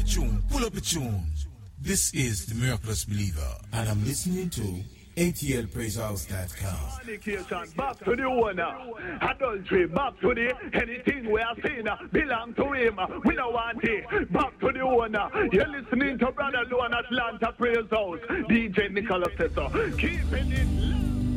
tune, pull up a tune. This is The Miraculous Believer, and I'm listening to ATLPraiseHouse.com. Fornication, back to the owner. Adultery, back to the anything we are seeing belong to him. We don't want it. Back to the owner. You're listening to Brother Lou and Atlanta Praise House. DJ Nicholas says so. Keeping it